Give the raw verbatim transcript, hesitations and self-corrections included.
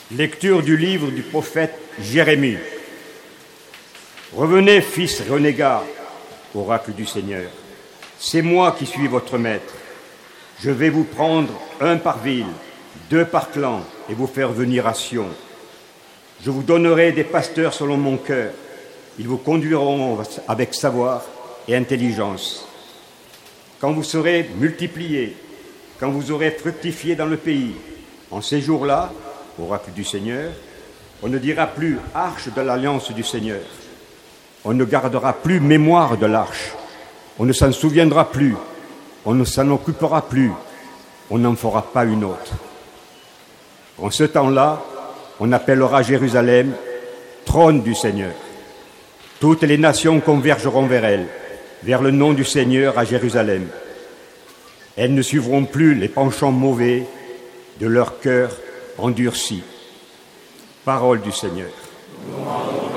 Lecture du livre du prophète Jérémie. Revenez, fils renégat, oracle du Seigneur. C'est moi qui suis votre maître. Je vais vous prendre un par ville, deux par clan, et vous faire venir à Sion. Je vous donnerai des pasteurs selon mon cœur. Ils vous conduiront avec savoir et intelligence. Quand vous serez multipliés, quand vous aurez fructifié dans le pays, en ces jours-là, oracle du Seigneur, on ne dira plus « arche de l'alliance du Seigneur ». On ne gardera plus mémoire de l'arche. On ne s'en souviendra plus. On ne s'en occupera plus. On n'en fera pas une autre. En ce temps-là, on appellera Jérusalem « trône du Seigneur ». Toutes les nations convergeront vers elle, vers le nom du Seigneur à Jérusalem. Elles ne suivront plus les penchants mauvais de leur cœur endurci. Parole du Seigneur.